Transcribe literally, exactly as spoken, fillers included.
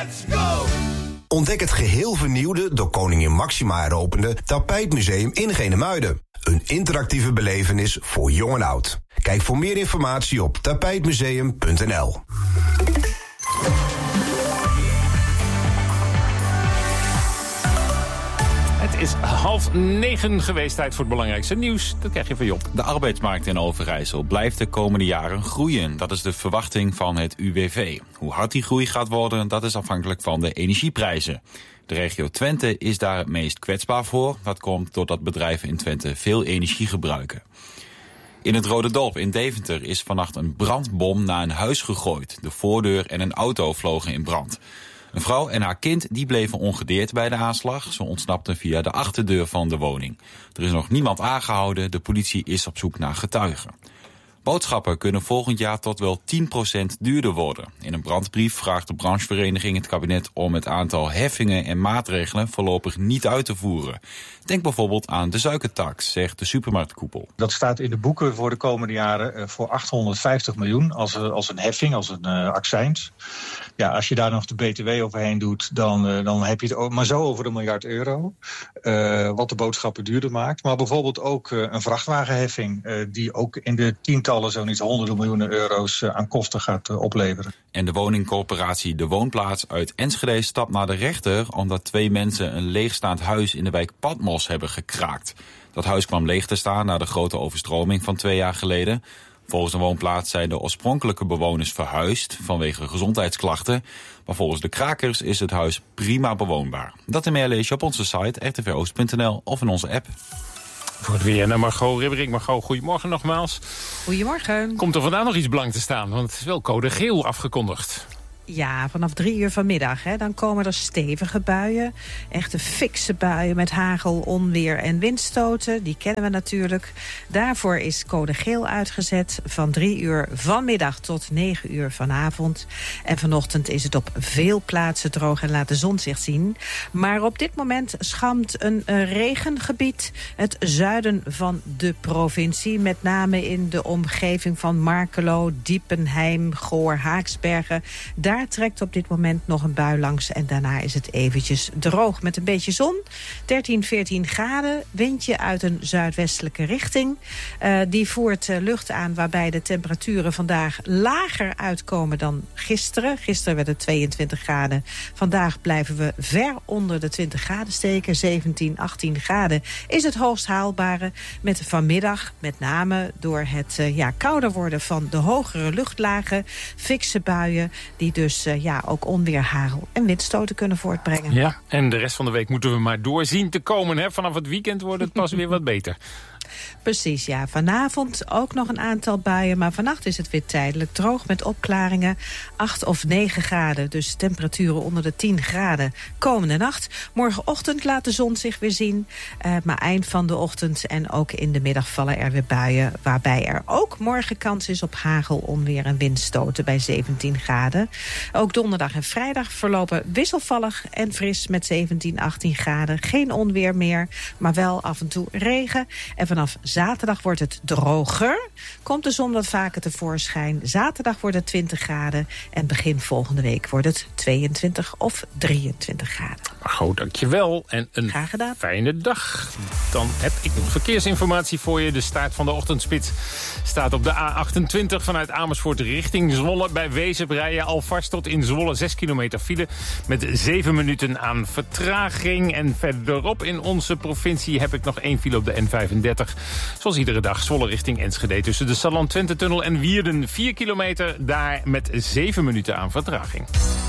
Let's go! Ontdek het geheel vernieuwde, door koningin Máxima heropende Tapijtmuseum in Genemuiden. Een interactieve belevenis voor jong en oud. Kijk voor meer informatie op tapijtmuseum punt n l. Het is half negen geweest, tijd voor het belangrijkste nieuws. Dat krijg je van Job. De arbeidsmarkt in Overijssel blijft de komende jaren groeien. Dat is de verwachting van het U W V. Hoe hard die groei gaat worden, dat is afhankelijk van de energieprijzen. De regio Twente is daar het meest kwetsbaar voor. Dat komt doordat bedrijven in Twente veel energie gebruiken. In het Rode Dorp in Deventer is vannacht een brandbom naar een huis gegooid. De voordeur en een auto vlogen in brand. Een vrouw en haar kind die bleven ongedeerd bij de aanslag. Ze ontsnapten via de achterdeur van de woning. Er is nog niemand aangehouden. De politie is op zoek naar getuigen. Boodschappen kunnen volgend jaar tot wel tien procent duurder worden. In een brandbrief vraagt de branchevereniging het kabinet om het aantal heffingen en maatregelen voorlopig niet uit te voeren. Denk bijvoorbeeld aan de suikertax, zegt de supermarktkoepel. Dat staat in de boeken voor de komende jaren voor achthonderdvijftig miljoen als, als een heffing, als een uh, accijns. Ja, als je daar nog de B T W overheen doet, dan, uh, dan heb je het maar zo over een miljard euro. Uh, wat de boodschappen duurder maakt. Maar bijvoorbeeld ook uh, een vrachtwagenheffing uh, die ook in de tientallen, zo niet honderden miljoenen euro's uh, aan kosten gaat uh, opleveren. En de woningcorporatie De Woonplaats uit Enschede stapt naar de rechter omdat twee mensen een leegstaand huis in de wijk Patmos hebben gekraakt. Dat huis kwam leeg te staan na de grote overstroming van twee jaar geleden. Volgens de woonplaats zijn de oorspronkelijke bewoners verhuisd vanwege gezondheidsklachten. Maar volgens de krakers is het huis prima bewoonbaar. Dat en meer lees je op onze site r t v oost punt n l of in onze app. Voor het weer naar Margot Ribberik. Margot, goedemorgen nogmaals. Goedemorgen. Komt er vandaag nog iets belang te staan? Want het is wel code geel afgekondigd. Ja, vanaf drie uur vanmiddag. Hè, dan komen er stevige buien. Echte fikse buien met hagel, onweer en windstoten. Die kennen we natuurlijk. Daarvoor is code geel uitgezet van drie uur vanmiddag tot negen uur vanavond. En vanochtend is het op veel plaatsen droog en laat de zon zich zien. Maar op dit moment schamt een uh, regengebied het zuiden van de provincie. Met name in de omgeving van Markelo, Diepenheim, Goor, Haaksbergen. Daar Daar trekt op dit moment nog een bui langs en daarna is het eventjes droog met een beetje zon. dertien, veertien graden, windje uit een zuidwestelijke richting. Uh, die voert uh, lucht aan waarbij de temperaturen vandaag lager uitkomen dan gisteren. Gisteren werd het tweeëntwintig graden. Vandaag blijven we ver onder de twintig graden steken. zeventien, achttien graden is het hoogst haalbare. Met vanmiddag met name door het uh, ja, kouder worden van de hogere luchtlagen. Fikse buien die dus Dus uh, ja, ook onweer, hagel en windstoten kunnen voortbrengen. Ja, en de rest van de week moeten we maar doorzien te komen. Hè? Vanaf het weekend wordt het pas weer wat beter. Precies, ja. Vanavond ook nog een aantal buien, maar vannacht is het weer tijdelijk droog met opklaringen. acht of negen graden, dus temperaturen onder de tien graden komende nacht. Morgenochtend laat de zon zich weer zien, uh, maar eind van de ochtend en ook in de middag vallen er weer buien, waarbij er ook morgen kans is op hagel, onweer en windstoten bij zeventien graden. Ook donderdag en vrijdag verlopen wisselvallig en fris met zeventien, achttien graden. Geen onweer meer, maar wel af en toe regen. En vanaf zaterdag wordt het droger. Komt de zon wat vaker tevoorschijn. Zaterdag wordt het twintig graden. En begin volgende week wordt het tweeëntwintig of drieëntwintig graden. Margot, dankjewel. En een fijne dag. Dan heb ik nog verkeersinformatie voor je. De start van de ochtendspits staat op de A achtentwintig vanuit Amersfoort richting Zwolle. Bij Wezep rij je alvast tot in Zwolle zes kilometer file met zeven minuten aan vertraging. En verderop in onze provincie heb ik nog één file op de N vijfendertig. Zoals iedere dag Zwolle richting Enschede tussen de Salland-Twente-tunnel en Wierden. vier kilometer daar met zeven minuten aan vertraging.